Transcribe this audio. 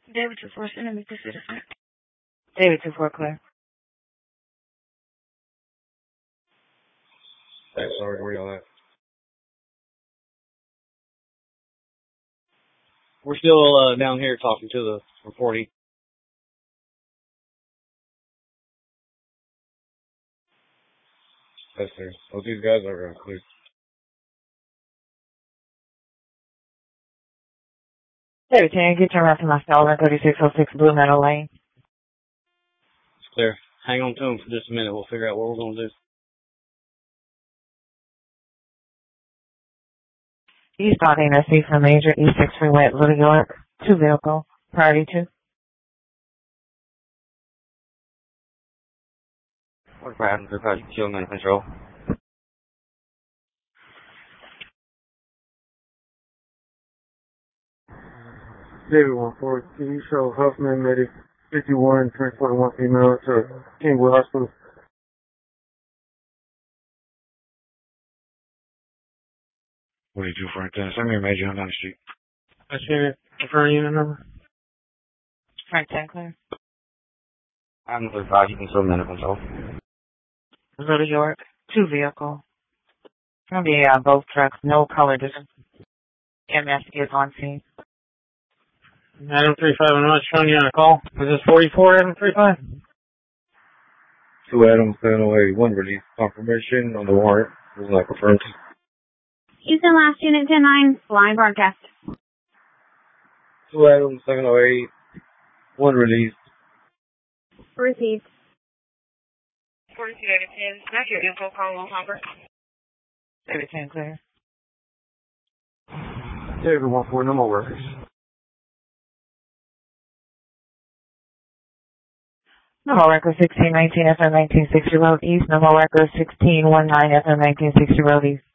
David 2-4, send me to citizen. David 2-4, clear. Hey, sorry, where y'all at? We're still down here talking to the reporting. Yes, sir. Well, these guys are clear. David 10, get your around to my cell, 3606 Blue Meadow Lane. It's clear. Hang on to them for just a minute. We'll figure out what we're going to do. Eastbound NSC from Major, E6 Freeway at Little York. 2 vehicle, priority 2. What happened to Project Kill Man Control? David 1-4, can you show Huffman Medic 51, 341 female to Kingwood Hospital? 42 Franklin. Send me your major on down the street. I see it. Confirm unit number. Frank 10, clear. I'm the Project Man Control. Little York, 2 vehicle. From the both trucks, no color difference. MS is on scene. Adam 35, I'm not showing you on a call. Is this 44, Adam 35? 2 Adam 708, 1 release confirmation on the warrant. Was not confirmed. Houston last unit 10-9, flying broadcast. 2 Adam 708, 1 release. Received. 42 David 10, not your info call on Humber. David 10, clear. David 1-4, no more workers. No more record 1619 FM 1960 Road East. No more record 1619 FM 1960 Road East.